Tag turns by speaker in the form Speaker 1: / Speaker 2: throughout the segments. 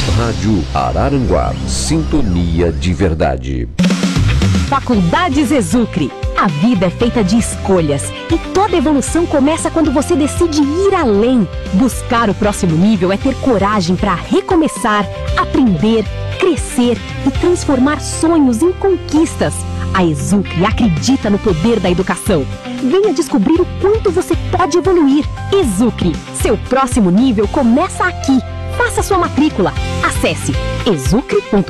Speaker 1: Rádio Araranguá, sintonia de verdade.
Speaker 2: Faculdades Exucre. A vida é feita de escolhas e toda evolução começa quando você decide ir além. Buscar o próximo nível é ter coragem para recomeçar, aprender, crescer e transformar sonhos em conquistas. A Exucre acredita no poder da educação. Venha descobrir o quanto você pode evoluir. Exucre, seu próximo nível começa aqui. Faça sua matrícula. Acesse exucre.com.br.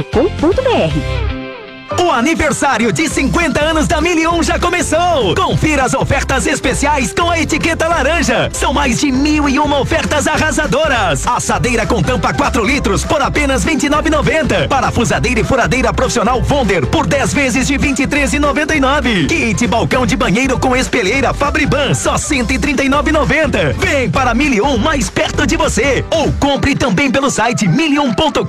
Speaker 3: O aniversário de 50 anos da 1001 já começou! Confira as ofertas especiais com a etiqueta laranja. São mais de 1001 ofertas arrasadoras. Assadeira com tampa 4 litros por apenas R$ 29,90. Parafusadeira e furadeira profissional Wonder por 10 vezes de R$ 23,99. Kit balcão de banheiro com espelheira Fabriban só R$ 139,90. Vem para 1001 mais perto de você. Ou compre também pelo site 1001.com.br.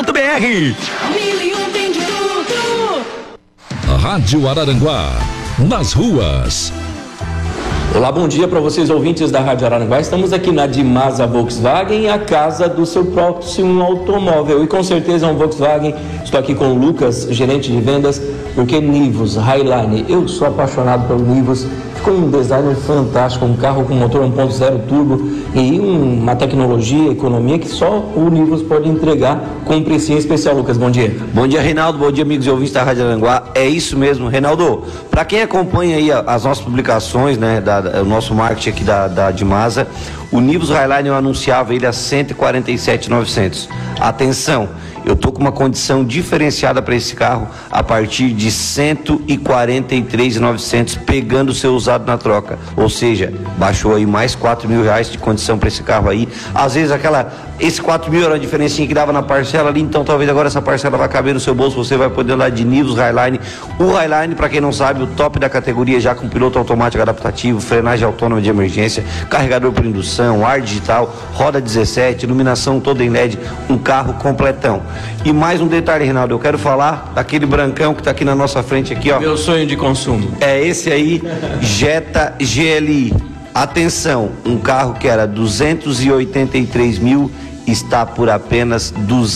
Speaker 4: 1001 tem de tudo.
Speaker 5: Rádio Araranguá, nas ruas.
Speaker 6: Olá, bom dia para vocês ouvintes da Rádio Araranguá. Estamos aqui na Dimasa Volkswagen, a casa do seu próximo automóvel. E com certeza é um Volkswagen. Estou aqui com o Lucas, gerente de vendas, porque Nivus Highline, eu sou apaixonado pelo Nivus. Ficou um design fantástico, um carro com motor 1.0 turbo e uma tecnologia, economia que só o Nivus pode entregar com um precinho especial. Lucas, bom dia.
Speaker 7: Bom dia, Reinaldo, bom dia, amigos e ouvintes da Rádio Araranguá. É isso mesmo, Reinaldo, para quem acompanha aí as nossas publicações, né, o nosso marketing aqui da Dimasa, o Nivus Highline eu anunciava ele a 147.900. Atenção, eu tô com uma condição diferenciada para esse carro a partir de 143.900, pegando o seu usado na troca. Ou seja, baixou aí mais R$4.000 de condição para esse carro aí. Às vezes esse 4.000 era a diferencinha que dava na parcela ali, então talvez agora essa parcela vai caber no seu bolso, você vai poder andar de Nivus Highline. O Highline, para quem não sabe, o top da categoria, já com piloto automático adaptativo, frenagem autônoma de emergência, carregador por indução, ar digital, roda 17, iluminação toda em LED, um carro completão. E mais um detalhe, Reinaldo, eu quero falar daquele brancão que está aqui na nossa frente aqui, ó.
Speaker 6: Meu sonho de consumo.
Speaker 7: É esse aí, Jetta GLI. Atenção, um carro que era 283 mil, está por apenas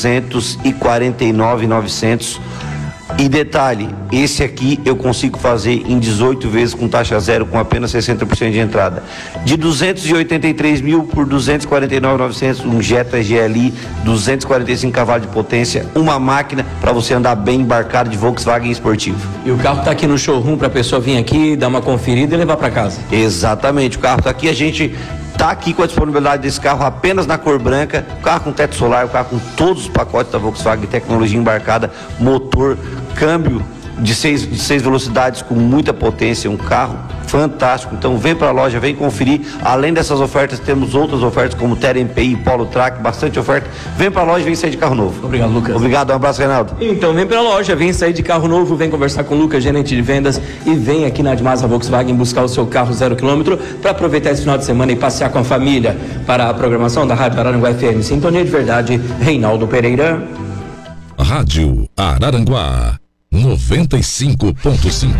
Speaker 7: 249.900. E detalhe, esse aqui eu consigo fazer em 18 vezes com taxa zero, com apenas 60% de entrada. De 283 mil por 249.900, um Jetta GLI, 245 cavalos de potência, uma máquina para você andar bem embarcado de Volkswagen esportivo.
Speaker 6: E o carro está aqui no showroom para a pessoa vir aqui, dar uma conferida e levar para casa.
Speaker 7: Exatamente, o carro está aqui, a gente está aqui com a disponibilidade desse carro apenas na cor branca, o carro com teto solar, o carro com todos os pacotes da Volkswagen, tecnologia embarcada, motor, câmbio de seis velocidades com muita potência, um carro fantástico. Então vem para a loja, vem conferir. Além dessas ofertas, temos outras ofertas como Terem PI, Polo Track, bastante oferta. Vem para a loja e vem sair de carro novo.
Speaker 6: Obrigado, Lucas.
Speaker 7: Obrigado, um abraço, Reinaldo.
Speaker 6: Então vem para a loja, vem sair de carro novo, vem conversar com o Lucas, gerente de vendas, e vem aqui na Dimasa Volkswagen buscar o seu carro 0 km para aproveitar esse final de semana e passear com a família. Para a programação da Rádio Araranguá FM, sintonia de verdade, Reinaldo Pereira.
Speaker 5: Rádio Araranguá 95.5.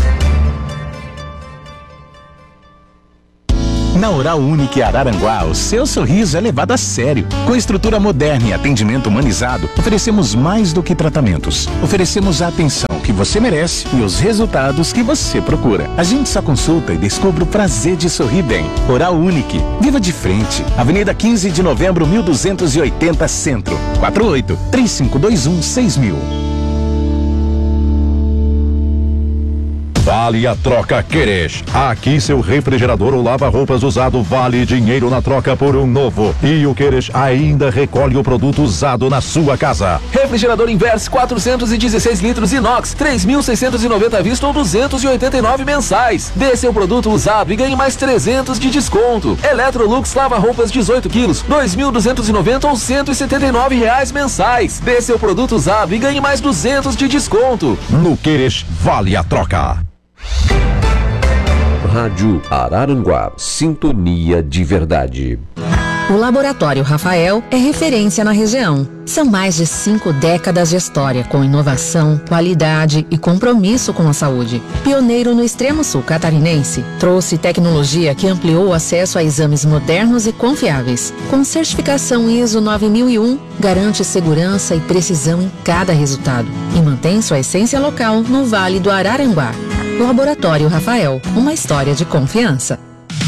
Speaker 8: Na Oral Unique Araranguá, o seu sorriso é levado a sério. Com estrutura moderna e atendimento humanizado, oferecemos mais do que tratamentos. Oferecemos a atenção que você merece e os resultados que você procura. A gente só consulta e descobre o prazer de sorrir bem. Oral Unique. Viva de frente. Avenida 15 de novembro, 1280 Centro. 48-3521-6000.
Speaker 9: Vale a troca Queres. Aqui seu refrigerador ou lava-roupas usado vale dinheiro na troca por um novo. E o Queres ainda recolhe o produto usado na sua casa.
Speaker 10: Refrigerador Inverse 416 litros inox, 3.690 à vista ou 289 mensais. Dê seu produto usado e ganhe mais 300 de desconto. Electrolux lava-roupas 18 quilos, 2.290 ou R$179 mensais. Dê seu produto usado e ganhe mais 200 de desconto.
Speaker 9: No Queres vale a troca.
Speaker 1: Rádio Araranguá, sintonia de verdade.
Speaker 4: O Laboratório Rafael é referência na região. São mais de 5 décadas de história com inovação, qualidade e compromisso com a saúde. Pioneiro no extremo sul catarinense, trouxe tecnologia que ampliou o acesso a exames modernos e confiáveis. Com certificação ISO 9001, garante segurança e precisão em cada resultado e mantém sua essência local no Vale do Araranguá. Laboratório Rafael, uma história de confiança.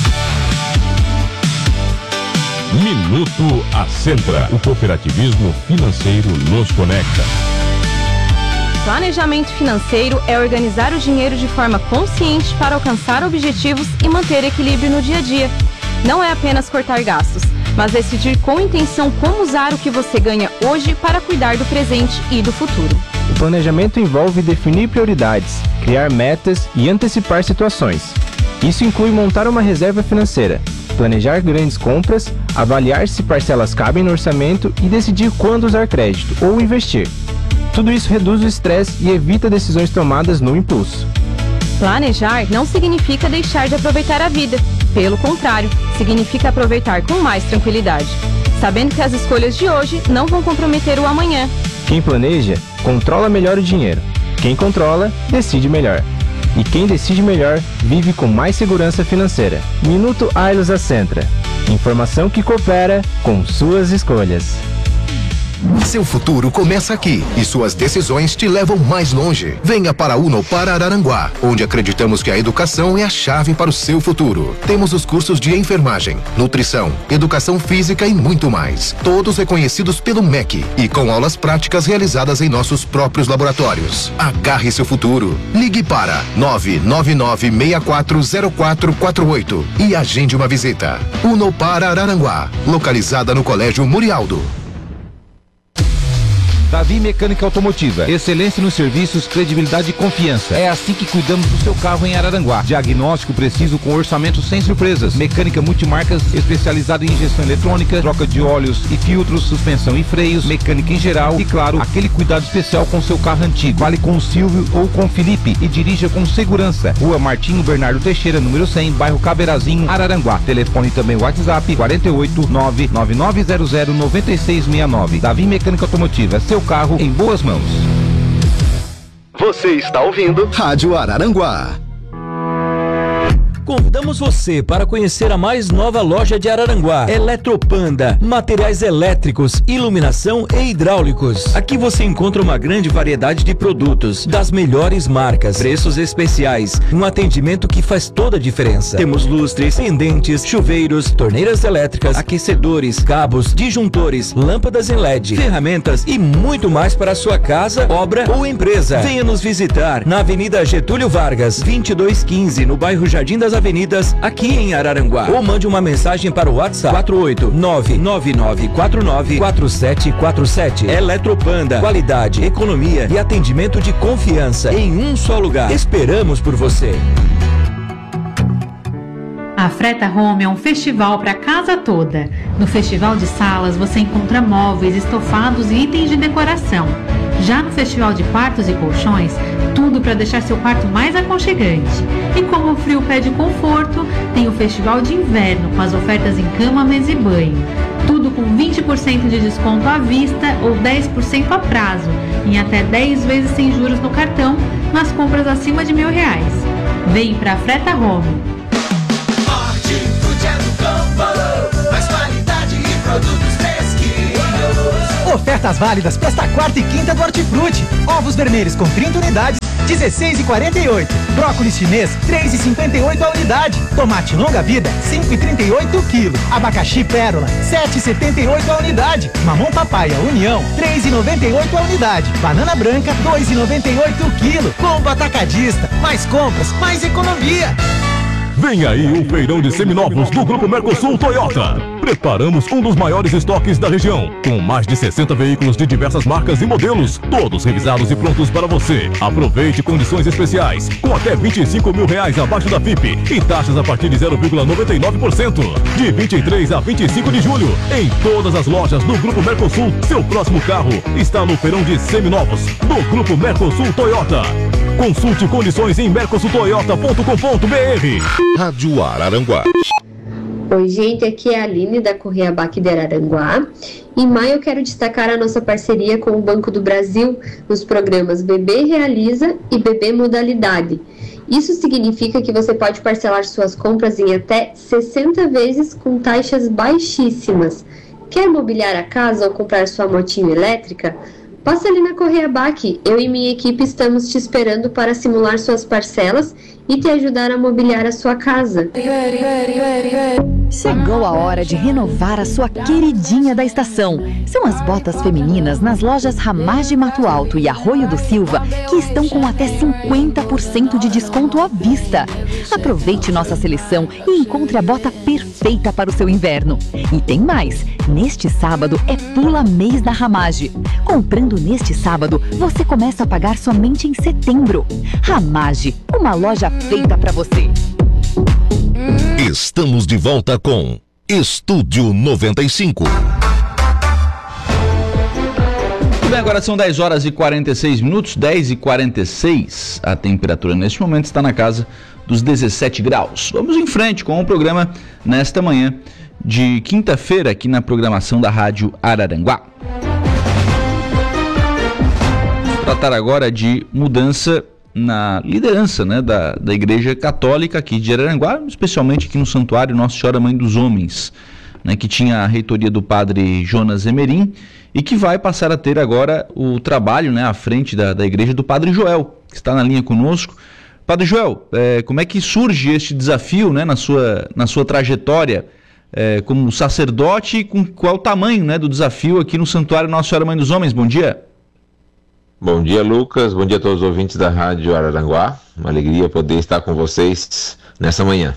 Speaker 11: Minuto Ascentra. O cooperativismo financeiro nos conecta.
Speaker 12: Planejamento financeiro é organizar o dinheiro de forma consciente para alcançar objetivos e manter equilíbrio no dia a dia. Não é apenas cortar gastos, mas decidir com intenção como usar o que você ganha hoje para cuidar do presente e do futuro.
Speaker 13: O planejamento envolve definir prioridades, criar metas e antecipar situações. Isso inclui montar uma reserva financeira, planejar grandes compras, avaliar se parcelas cabem no orçamento e decidir quando usar crédito ou investir. Tudo isso reduz o estresse e evita decisões tomadas no impulso.
Speaker 12: Planejar não significa deixar de aproveitar a vida. Pelo contrário, significa aproveitar com mais tranquilidade, sabendo que as escolhas de hoje não vão comprometer o amanhã.
Speaker 13: Quem planeja, controla melhor o dinheiro. Quem controla, decide melhor. E quem decide melhor, vive com mais segurança financeira. Minuto Ailos Ascentra. Informação que coopera com suas escolhas.
Speaker 14: Seu futuro começa aqui e suas decisões te levam mais longe. Venha para a Unopar Araranguá, onde acreditamos que a educação é a chave para o seu futuro. Temos os cursos de enfermagem, nutrição, educação física e muito mais. Todos reconhecidos pelo MEC e com aulas práticas realizadas em nossos próprios laboratórios. Agarre seu futuro. Ligue para 999640448 e agende uma visita. Unopar Araranguá, localizada no Colégio Murialdo.
Speaker 15: Davi Mecânica Automotiva. Excelência nos serviços, credibilidade e confiança. É assim que cuidamos do seu carro em Araranguá. Diagnóstico preciso com orçamento sem surpresas. Mecânica multimarcas especializada em injeção eletrônica, troca de óleos e filtros, suspensão e freios, mecânica em geral e, claro, aquele cuidado especial com seu carro antigo. Fale com o Silvio ou com o Felipe e dirija com segurança. Rua Martinho Bernardo Teixeira, número 100, bairro Caberazinho, Araranguá. Telefone também WhatsApp 48 99900 9669. Davi Mecânica Automotiva. Seu carro em boas mãos.
Speaker 14: Você está ouvindo Rádio Araranguá.
Speaker 3: Convidamos você para conhecer a mais nova loja de Araranguá, Eletropanda, materiais elétricos, iluminação e hidráulicos. Aqui você encontra uma grande variedade de produtos, das melhores marcas, preços especiais, um atendimento que faz toda a diferença. Temos lustres, pendentes, chuveiros, torneiras elétricas, aquecedores, cabos, disjuntores, lâmpadas em LED, ferramentas e muito mais para a sua casa, obra ou empresa. Venha nos visitar na Avenida Getúlio Vargas, 2215, no bairro Jardim das Avenidas, aqui em Araranguá. Ou mande uma mensagem para o WhatsApp 48999494747. Eletropanda, qualidade, economia e atendimento de confiança em um só lugar. Esperamos por você.
Speaker 16: A Freta Home é um festival para a casa toda. No Festival de Salas você encontra móveis, estofados e itens de decoração. Já no Festival de Quartos e Colchões, tudo para deixar seu quarto mais aconchegante. E como o frio pede conforto, tem o Festival de Inverno com as ofertas em cama, mesa e banho. Tudo com 20% de desconto à vista ou 10% a prazo, em até 10 vezes sem juros no cartão, nas compras acima de R$1.000. Vem pra Freta Home.
Speaker 17: Hortifruti é do campo, mais qualidade e produtos fresquinhos.
Speaker 18: Ofertas válidas para esta quarta e quinta do Hortifruti. Ovos vermelhos com 30 unidades, R$16,48. Brócolis chinês, R$3,58 a unidade. Tomate longa vida, R$5,38 o quilo. Abacaxi pérola, R$7,78 a unidade. Mamão papaya União, R$3,98 a unidade. Banana branca, R$2,98 o quilo. Combo atacadista, mais compras, mais economia.
Speaker 11: Vem aí o feirão de seminovos do Grupo Mercosul Toyota. Preparamos um dos maiores estoques da região, com mais de 60 veículos de diversas marcas e modelos, todos revisados e prontos para você. Aproveite condições especiais, com até R$25 mil abaixo da FIP e taxas a partir de 0,99%. De 23 a 25 de julho, em todas as lojas do Grupo Mercosul, seu próximo carro está no feirão de seminovos do Grupo Mercosul Toyota. Consulte condições em mercosultoyota.com.br.
Speaker 14: Rádio Araranguá.
Speaker 19: Oi, gente, aqui é a Aline da Correia Bac de Araranguá. Em maio eu quero destacar a nossa parceria com o Banco do Brasil nos programas Bebê Realiza e Bebê Modalidade. Isso significa que você pode parcelar suas compras em até 60 vezes com taxas baixíssimas. Quer mobiliar a casa ou comprar sua motinho elétrica? Passa ali na Correia Bac. Eu e minha equipe estamos te esperando para simular suas parcelas e te ajudar a mobiliar a sua casa.
Speaker 20: Chegou a hora de renovar a sua queridinha da estação. São as botas femininas nas lojas Ramage Mato Alto e Arroio do Silva, que estão com até 50% de desconto à vista. Aproveite nossa seleção e encontre a bota perfeita para o seu inverno. E tem mais, neste sábado é Pula Mês da Ramage. Comprando neste sábado, você começa a pagar somente em setembro. Ramage, uma loja feita para você.
Speaker 5: Estamos de volta com Estúdio 95.
Speaker 21: Muito bem, agora são 10 horas e 46 minutos, 10 e 46. A temperatura neste momento está na casa dos 17 graus. Vamos em frente com o programa nesta manhã de quinta-feira aqui na programação da Rádio Araranguá. Vamos tratar agora de mudança na liderança, né, da Igreja Católica aqui de Araranguá, especialmente aqui no Santuário Nossa Senhora Mãe dos Homens, né, que tinha a reitoria do padre Jonas Emerim e que vai passar a ter agora o trabalho, né, à frente da igreja do padre Joel, que está na linha conosco. Padre Joel, como é que surge este desafio, né, na sua trajetória como sacerdote e qual é o tamanho, né, do desafio aqui no Santuário Nossa Senhora Mãe dos Homens? Bom dia.
Speaker 22: Bom dia, Lucas. Bom dia a todos os ouvintes da Rádio Araranguá. Uma alegria poder estar com vocês nessa manhã.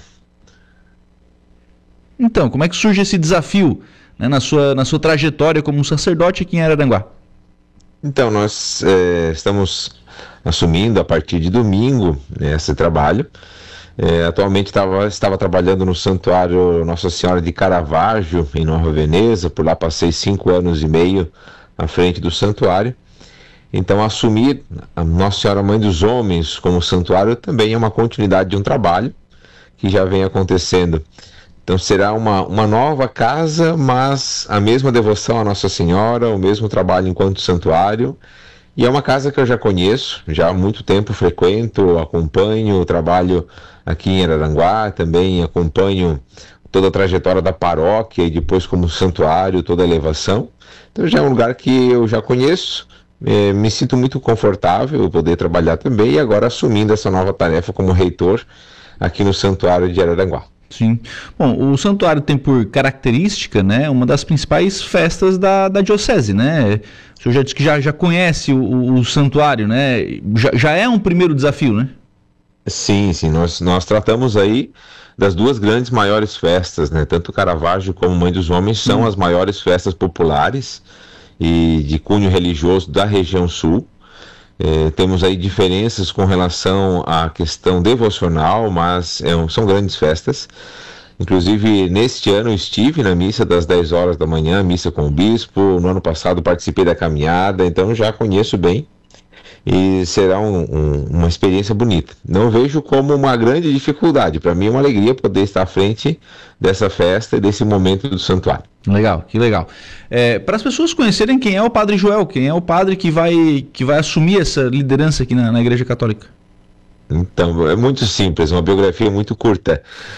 Speaker 21: Então, como é que surge esse desafio, né, na sua trajetória como sacerdote aqui em Araranguá?
Speaker 22: Então, nós estamos assumindo a partir de domingo, né, esse trabalho. Atualmente estava trabalhando no Santuário Nossa Senhora de Caravaggio, em Nova Veneza. Por lá passei 5 anos e meio à frente do santuário. Então, assumir a Nossa Senhora Mãe dos Homens como santuário também é uma continuidade de um trabalho que já vem acontecendo. Então, será uma nova casa, mas a mesma devoção à Nossa Senhora, o mesmo trabalho enquanto santuário. E é uma casa que eu já conheço, já há muito tempo frequento, acompanho o trabalho aqui em Araranguá, também acompanho toda a trajetória da paróquia e depois como santuário, toda a elevação. Então, já é um lugar que eu já conheço. Me sinto muito confortável poder trabalhar também e agora assumindo essa nova tarefa como reitor aqui no Santuário de Araranguá.
Speaker 21: Sim. Bom, o santuário tem por característica, né, uma das principais festas da diocese, né? O senhor já disse que já conhece o santuário, né? Já é um primeiro desafio, né?
Speaker 22: Sim. Nós tratamos aí das duas grandes maiores festas, né? Tanto Caravaggio como Mãe dos Homens são as maiores festas populares e de cunho religioso da região sul. Temos aí diferenças com relação à questão devocional, mas são grandes festas. Inclusive, neste ano eu estive na missa das 10 horas da manhã, missa com o bispo. No ano passado participei da caminhada, então já conheço bem e será uma experiência bonita. Não vejo como uma grande dificuldade. Para mim é uma alegria poder estar à frente dessa festa e desse momento do santuário.
Speaker 21: Legal, que legal. Para as pessoas conhecerem quem é o padre Joel, quem é o padre que vai assumir essa liderança aqui na Igreja Católica?
Speaker 22: Então, é muito simples, uma biografia muito curta.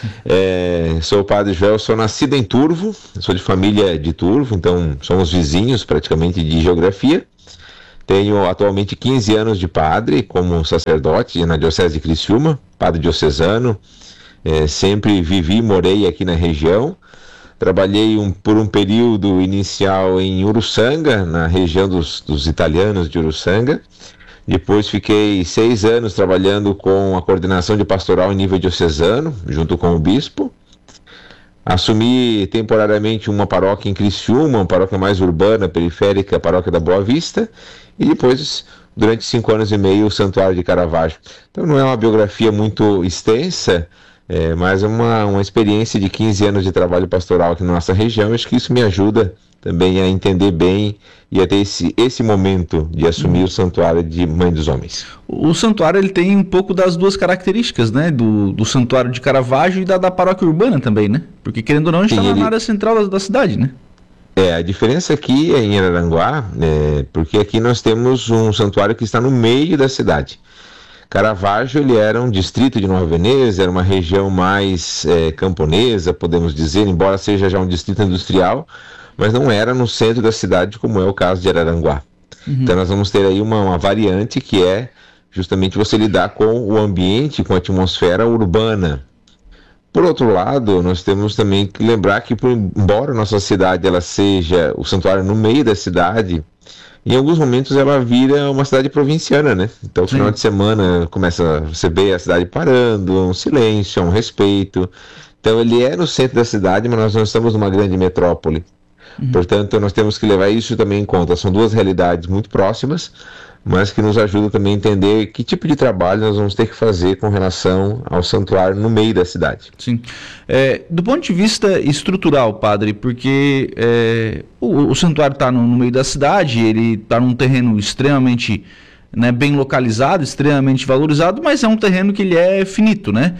Speaker 22: Sou o padre Joel, sou nascido em Turvo, sou de família de Turvo, então somos vizinhos praticamente de geografia. Tenho atualmente 15 anos de padre, como sacerdote na Diocese de Criciúma, padre diocesano. Sempre vivi e morei aqui na região. Trabalhei por um período inicial em Uruçanga, na região dos italianos de Uruçanga. Depois fiquei 6 anos trabalhando com a coordenação de pastoral em nível diocesano, junto com o bispo. Assumi temporariamente uma paróquia em Criciúma, uma paróquia mais urbana, periférica, a paróquia da Boa Vista. E depois, durante 5 anos e meio, o Santuário de Caravaggio. Então não é uma biografia muito extensa, Mas uma experiência de 15 anos de trabalho pastoral aqui na nossa região, acho que isso me ajuda também a entender bem e a ter esse momento de assumir o santuário de Mãe dos Homens.
Speaker 21: O santuário ele tem um pouco das duas características, né? Do santuário de Caravaggio e da paróquia urbana também, né? Porque querendo ou não, a gente está na área central da cidade, né?
Speaker 22: A diferença aqui é em Araranguá, porque aqui nós temos um santuário que está no meio da cidade. Caravaggio, ele era um distrito de Nova Veneza, era uma região mais camponesa, podemos dizer, embora seja já um distrito industrial, mas não era no centro da cidade, como é o caso de Araranguá. Então nós vamos ter aí uma variante que é justamente você lidar com o ambiente, com a atmosfera urbana. Por outro lado, nós temos também que lembrar que, embora a nossa cidade ela seja o santuário no meio da cidade, em alguns momentos ela vira uma cidade provinciana, né? Então, no final de semana, começa a receber a cidade parando, um silêncio, um respeito. Então, ele é no centro da cidade, mas nós não estamos numa grande metrópole. Portanto, nós temos que levar isso também em conta. São duas realidades muito próximas, mas que nos ajudam também a entender que tipo de trabalho nós vamos ter que fazer com relação ao santuário no meio da cidade.
Speaker 21: Sim. Do ponto de vista estrutural, padre, porque o santuário está no meio da cidade, ele está num terreno extremamente bem localizado, extremamente valorizado, mas é um terreno que ele é finito, né?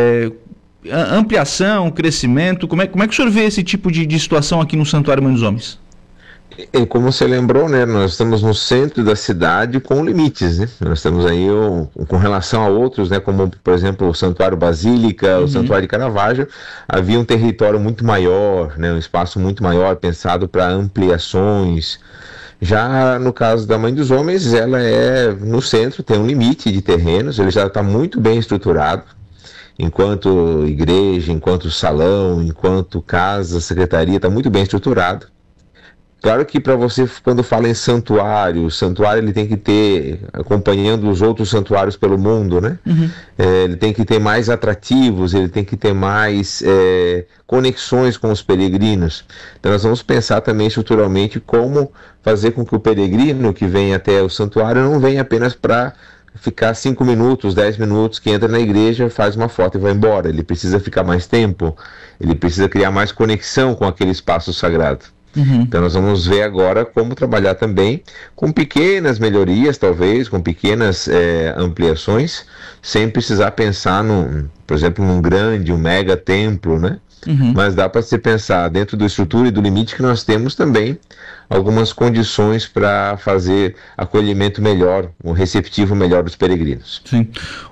Speaker 21: Ampliação, crescimento, como é que o senhor vê esse tipo de situação aqui no Santuário Mãe dos Homens?
Speaker 22: Como você lembrou, né, nós estamos no centro da cidade com limites, né? Nós temos aí, com relação a outros, né, como por exemplo o Santuário Basílica, o Santuário de Caravaggio, havia um território muito maior, né, um espaço muito maior pensado para ampliações. Já no caso da Mãe dos Homens, ela é no centro, tem um limite de terrenos, ele já está muito bem estruturado. Enquanto igreja, enquanto salão, enquanto casa, secretaria, está muito bem estruturado. Claro que para você, quando fala em santuário, o santuário ele tem que ter, acompanhando os outros santuários pelo mundo, né? Ele tem que ter mais atrativos, ele tem que ter mais conexões com os peregrinos. Então nós vamos pensar também estruturalmente como fazer com que o peregrino que vem até o santuário não venha apenas para ficar 5 minutos, 10 minutos, que entra na igreja, faz uma foto e vai embora. Ele precisa ficar mais tempo, ele precisa criar mais conexão com aquele espaço sagrado. Então nós vamos ver agora como trabalhar também com pequenas melhorias, talvez, com pequenas ampliações, sem precisar pensar, por exemplo, num grande, um mega templo, né? Mas dá para se pensar dentro da estrutura e do limite que nós temos também algumas condições para fazer acolhimento melhor, um receptivo melhor dos peregrinos.
Speaker 21: Sim.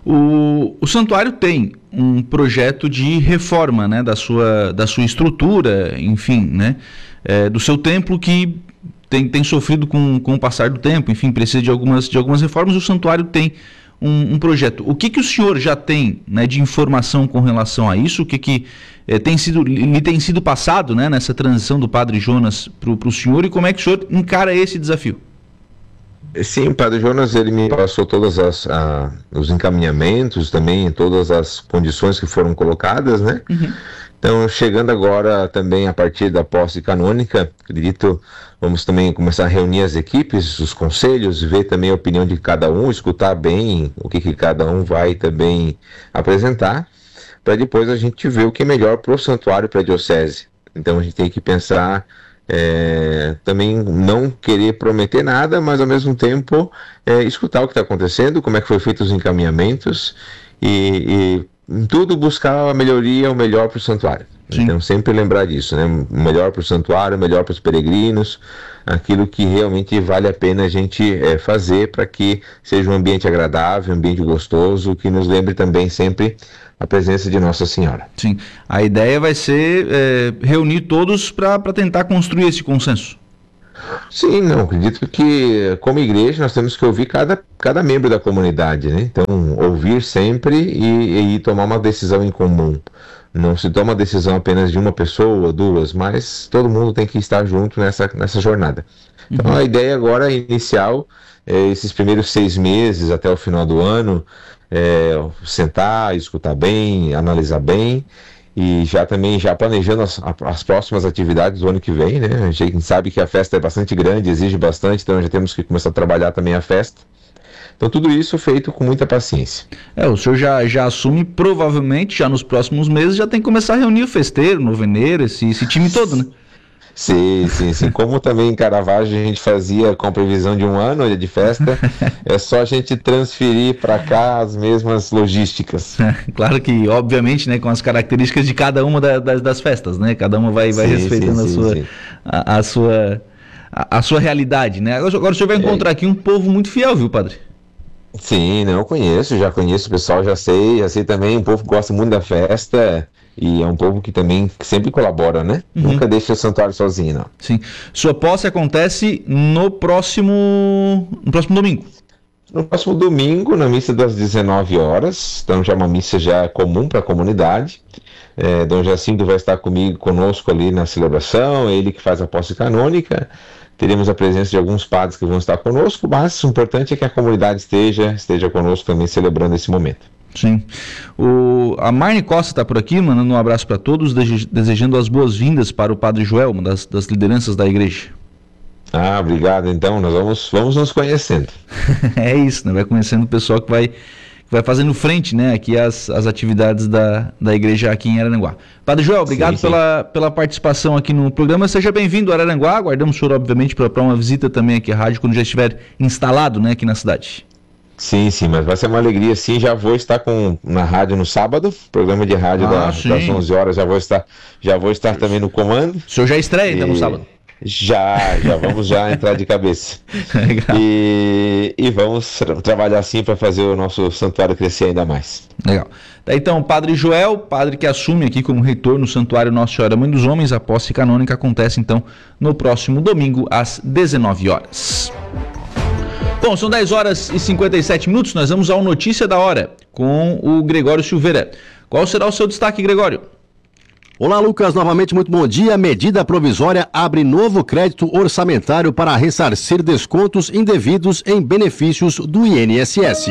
Speaker 21: O santuário tem um projeto de reforma, né, da sua estrutura, enfim, né, do seu templo que tem sofrido com o passar do tempo, enfim, precisa de algumas reformas. O santuário tem um projeto. O que o senhor já tem, né, de informação com relação a isso? O que lhe tem sido passado, né, nessa transição do Padre Jonas para o senhor, e como é que o senhor encara esse desafio?
Speaker 22: Sim, o Padre Jonas ele me passou todos os encaminhamentos, também todas as condições que foram colocadas, né? Então, chegando agora também a partir da posse canônica, acredito, vamos também começar a reunir as equipes, os conselhos, ver também a opinião de cada um, escutar bem o que cada um vai também apresentar, para depois a gente ver o que é melhor para o santuário, para a diocese. Então a gente tem que pensar, também não querer prometer nada, mas ao mesmo tempo escutar o que está acontecendo, como é que foi feito os encaminhamentos e em tudo buscar a melhoria, o melhor para o santuário. Sim. Então sempre lembrar disso, né? O melhor para o santuário, o melhor para os peregrinos, aquilo que realmente vale a pena a gente fazer para que seja um ambiente agradável, um ambiente gostoso, que nos lembre também sempre a presença de Nossa Senhora.
Speaker 21: Sim, a ideia vai ser reunir todos para tentar construir esse consenso.
Speaker 22: Sim, não, acredito que como igreja nós temos que ouvir cada membro da comunidade, né? Então ouvir sempre e tomar uma decisão em comum. Não se toma decisão apenas de uma pessoa ou duas, mas todo mundo tem que estar junto nessa jornada. Então a ideia agora inicial, esses primeiros 6 meses até o final do ano, sentar, escutar bem, analisar bem, e já planejando as próximas atividades do ano que vem, né? A gente sabe que a festa é bastante grande, exige bastante, então já temos que começar a trabalhar também a festa. Então tudo isso feito com muita paciência.
Speaker 21: O senhor já assume, provavelmente, já nos próximos meses, já tem que começar a reunir o festeiro, o noveneiro, esse time todo, né?
Speaker 22: Sim. Como também em Caravaggio a gente fazia com previsão de um ano de festa, é só a gente transferir para cá as mesmas logísticas.
Speaker 21: Claro que, obviamente, né, com as características de cada uma das festas, né? Cada uma vai respeitando a sua realidade, né? Agora o senhor vai encontrar aqui um povo muito fiel, viu, padre?
Speaker 22: Sim, não conheço, já conheço o pessoal, já sei também, um povo que gosta muito da festa. E é um povo que também sempre colabora, né? Nunca deixa o santuário sozinho, não.
Speaker 21: Sim. Sua posse acontece no próximo domingo.
Speaker 22: No próximo domingo, na missa das 19 horas. Então já é uma missa já comum para a comunidade. Dom Jacinto vai estar conosco ali na celebração, ele que faz a posse canônica. Teremos a presença de alguns padres que vão estar conosco, mas o importante é que a comunidade esteja conosco também celebrando esse momento.
Speaker 21: Sim. A Marne Costa está por aqui, mandando um abraço para todos, desejando as boas-vindas para o Padre Joel, uma das lideranças da igreja.
Speaker 22: Obrigado. Então, nós vamos nos conhecendo.
Speaker 21: É isso, né? Vai conhecendo o pessoal que vai fazendo frente, né? Aqui as atividades da igreja aqui em Araranguá. Padre Joel, obrigado pela participação aqui no programa. Seja bem-vindo a Araranguá. Aguardamos o senhor, obviamente, para uma visita também aqui à rádio, quando já estiver instalado, né, aqui na cidade.
Speaker 22: Sim, mas vai ser uma alegria, sim. Já vou estar na rádio no sábado, programa de rádio das 11 horas, já vou estar também no comando.
Speaker 21: O senhor já estreia então no sábado?
Speaker 22: Já vamos entrar de cabeça. e vamos trabalhar assim para fazer o nosso santuário crescer ainda mais.
Speaker 21: Legal. Então, Padre Joel, padre que assume aqui como reitor no Santuário Nossa Senhora Mãe dos Homens, a posse canônica acontece então no próximo domingo às 19 horas. Bom, são 10 horas e 57 minutos, nós vamos ao Notícia da Hora com o Gregório Silveira. Qual será o seu destaque, Gregório?
Speaker 2: Olá, Lucas, novamente muito bom dia. Medida provisória abre novo crédito orçamentário para ressarcir descontos indevidos em benefícios do INSS.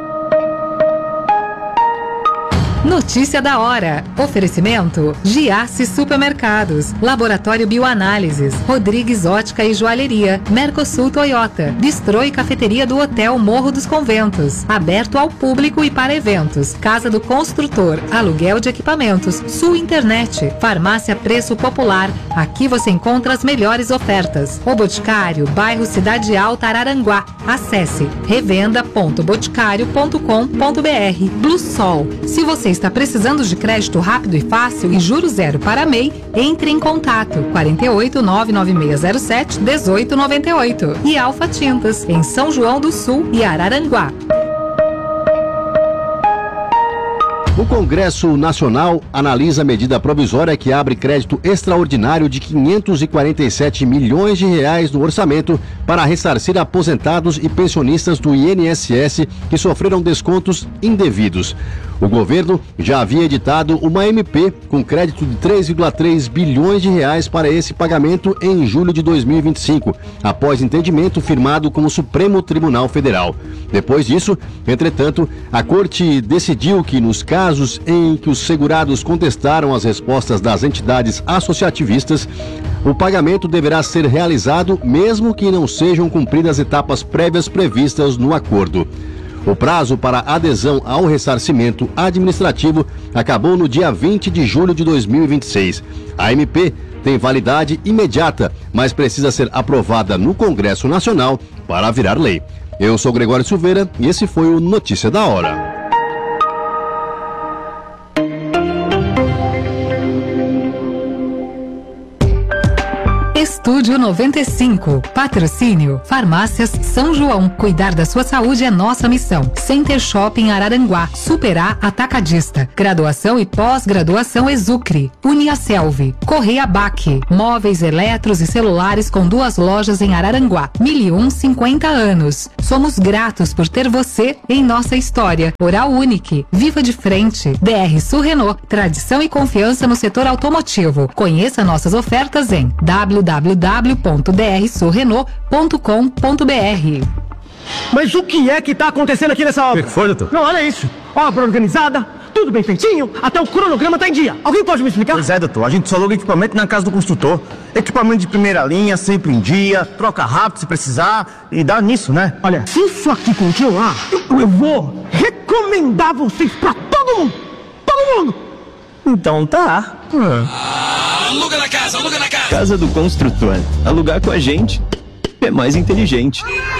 Speaker 16: Notícia da hora. Oferecimento: Giasse Supermercados, Laboratório Bioanálises, Rodrigues Ótica e Joalheria, Mercosul Toyota, Bistrô e Cafeteria do Hotel Morro dos Conventos, aberto ao público e para eventos, Casa do Construtor, aluguel de equipamentos, Sul Internet, Farmácia Preço Popular. Aqui você encontra as melhores ofertas. O Boticário, bairro Cidade Alta, Araranguá. Acesse revenda.boticário.com.br. Blue Sol. Se você está precisando de crédito rápido e fácil e juros zero para MEI, entre em contato 48 99607 1898 e Alfa Tintas, em São João do Sul e Araranguá.
Speaker 2: O Congresso Nacional analisa a medida provisória que abre crédito extraordinário de 547 milhões de reais no orçamento para ressarcir aposentados e pensionistas do INSS que sofreram descontos indevidos. O governo já havia editado uma MP com crédito de 3,3 bilhões de reais para esse pagamento em julho de 2025, após entendimento firmado com o Supremo Tribunal Federal. Depois disso, entretanto, a Corte decidiu que nos casos em que os segurados contestaram as respostas das entidades associativistas, o pagamento deverá ser realizado mesmo que não sejam cumpridas etapas prévias previstas no acordo. O prazo para adesão ao ressarcimento administrativo acabou no dia 20 de julho de 2026. A MP tem validade imediata, mas precisa ser aprovada no Congresso Nacional para virar lei. Eu sou Gregório Silveira e esse foi o Notícia da Hora.
Speaker 16: Estúdio 95. Patrocínio: Farmácias São João. Cuidar da sua saúde é nossa missão. Center Shopping Araranguá. Superar Atacadista. Graduação e pós-graduação Exucre. Uniaselv. Correia Baque. Móveis, eletros e celulares com 2 lojas em Araranguá. 1050 anos. Somos gratos por ter você em nossa história. Oral Unique. Viva de frente. DR Sul Renault. Tradição e confiança no setor automotivo. Conheça nossas ofertas em www.drsulrenault.com.br.
Speaker 7: Mas o que é que tá acontecendo aqui nessa obra?
Speaker 23: O que foi, doutor?
Speaker 7: Não, olha isso. Obra organizada,
Speaker 6: tudo bem feitinho, até o cronograma tá em dia. Alguém pode me explicar?
Speaker 7: Pois é, doutor, a gente só aluga equipamento na casa do construtor. Equipamento de primeira linha, sempre em dia, troca rápido se precisar e dá nisso, né?
Speaker 6: Olha, se isso aqui continuar, eu vou recomendar vocês pra todo mundo. Todo mundo!
Speaker 7: Então tá.
Speaker 3: Aluga na casa, aluga na casa.
Speaker 23: Casa do Construtor. Alugar com a gente é mais inteligente.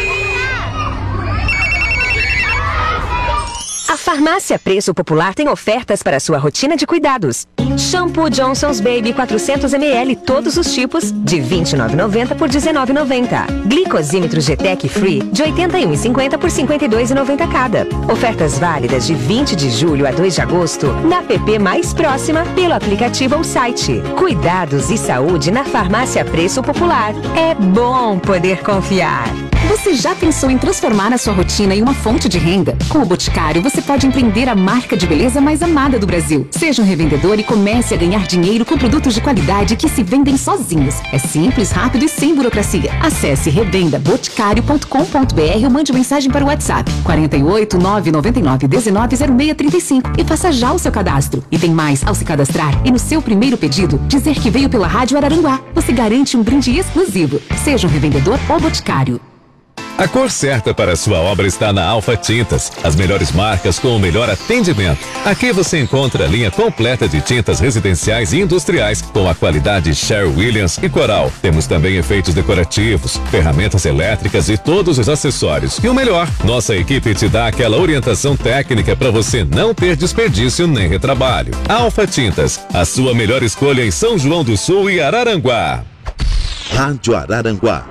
Speaker 24: A Farmácia Preço Popular tem ofertas para sua rotina de cuidados. Shampoo Johnson's Baby 400 ml, todos os tipos, de R$ 29,90 por R$ 19,90. Glicosímetro GTEC Free, de R$ 81,50 por R$ 52,90 cada. Ofertas válidas de 20 de julho a 2 de agosto, na app mais próxima, pelo aplicativo ou site. Cuidados e saúde na Farmácia Preço Popular. É bom poder confiar.
Speaker 25: Você já pensou em transformar a sua rotina em uma fonte de renda? Com o Boticário, você pode empreender a marca de beleza mais amada do Brasil. Seja um revendedor e comece a ganhar dinheiro com produtos de qualidade que se vendem sozinhos. É simples, rápido e sem burocracia. Acesse revendaboticário.com.br ou mande mensagem para o WhatsApp 48 999 19 0635 e faça já o seu cadastro. E tem mais, ao se cadastrar e no seu primeiro pedido, dizer que veio pela Rádio Araranguá. Você garante um brinde exclusivo. Seja um revendedor ou Boticário.
Speaker 26: A cor certa para a sua obra está na Alfa Tintas. As melhores marcas com o melhor atendimento. Aqui você encontra a linha completa de tintas residenciais e industriais com a qualidade Sherwin-Williams e Coral. Temos também efeitos decorativos, ferramentas elétricas e todos os acessórios. E o melhor, nossa equipe te dá aquela orientação técnica para você não ter desperdício nem retrabalho. Alfa Tintas, a sua melhor escolha em São João do Sul e Araranguá.
Speaker 27: Rádio Araranguá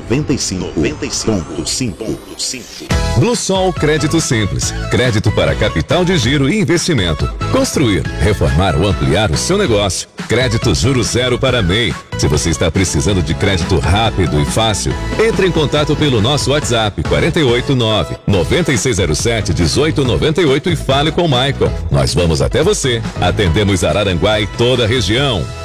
Speaker 27: 95.5.
Speaker 26: Bluesol Crédito Simples. Crédito para capital de giro e investimento. Construir, reformar ou ampliar o seu negócio. Crédito Juro Zero para MEI. Se você está precisando de crédito rápido e fácil, entre em contato pelo nosso WhatsApp 489-9607-1898 e fale com o Michael. Nós vamos até você. Atendemos Araranguá e toda a região.